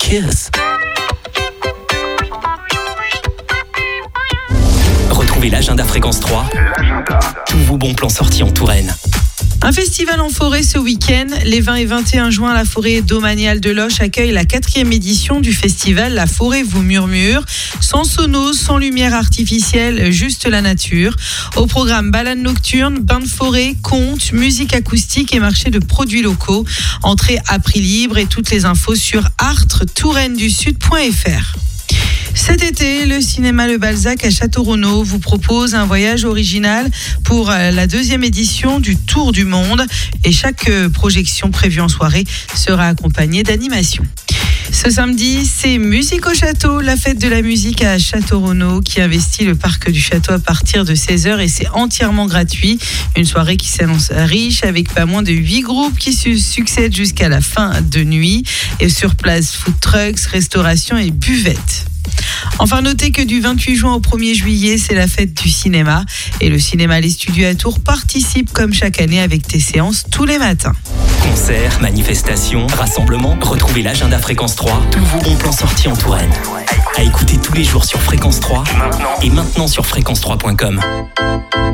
Kiss. Retrouvez l'agenda Fréquence 3. Tous vos bons plans sortis en Touraine. Un festival en forêt ce week-end. Les 20 et 21 juin, la forêt domaniale de Loches accueille la 4e édition du festival La Forêt vous murmure. Sans sonos, sans lumière artificielle, juste la nature. Au programme balade nocturne, bain de forêt, contes, musique acoustique et marché de produits locaux. Entrée à prix libre et toutes les infos sur artre-touraine-du-sud.fr. Cet été, le cinéma Le Balzac à Château-Renaud vous propose un voyage original pour la 2e édition du Tour du Monde. Et chaque projection prévue en soirée sera accompagnée d'animations. Ce samedi, c'est Musique au Château, la fête de la musique à Château-Renaud qui investit le parc du château à partir de 16h et c'est entièrement gratuit. Une soirée qui s'annonce riche avec pas moins de 8 groupes qui se succèdent jusqu'à la fin de nuit. Et sur place, food trucks, restauration et buvettes. Enfin, notez que du 28 juin au 1er juillet, c'est la fête du cinéma. Et le cinéma Les Studios à Tours participe comme chaque année avec des séances tous les matins. Concerts, manifestations, rassemblements, retrouvez l'agenda Fréquence 3. Tous vos bons plans sortis en Touraine. À écouter tous les jours sur Fréquence 3 et maintenant sur fréquence3.com.